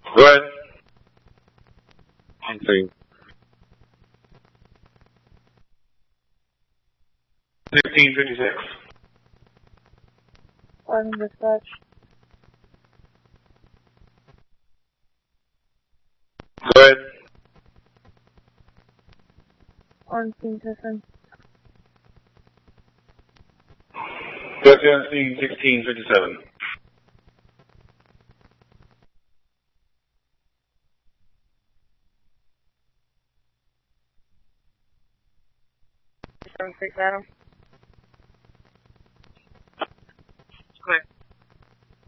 Go ahead. Answering. 1656. Army dispatch. Go ahead. On scene system. Go ahead, 1657. Six Adam.